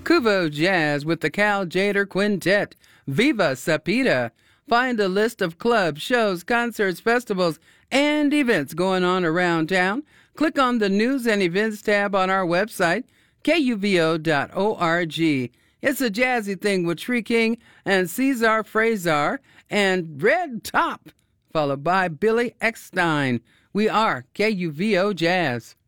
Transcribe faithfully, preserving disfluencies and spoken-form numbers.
Kuvo Jazz with the Cal Jader Quintet. Viva Sapita. Find a list of clubs, shows, concerts, festivals, and events going on around town. Click on the News and Events tab on our website, K U V O dot org. It's a jazzy thing with Tree King and Cesar Fraser and Red Top, followed by Billy Eckstein. We are K U V O Jazz.